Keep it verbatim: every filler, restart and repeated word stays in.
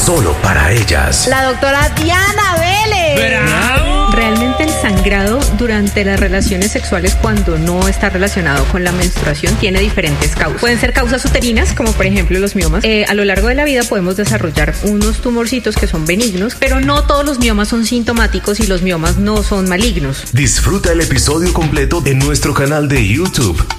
solo para ellas. La doctora Diana Vélez. ¡Bravo! Realmente el sangrado durante las relaciones sexuales, cuando no está relacionado con la menstruación, tiene diferentes causas. Pueden ser causas uterinas, como por ejemplo los miomas. Eh, a lo largo de la vida podemos desarrollar unos tumorcitos que son benignos, pero no todos los miomas son sintomáticos y los miomas no son malignos. Disfruta el episodio completo en nuestro canal de YouTube.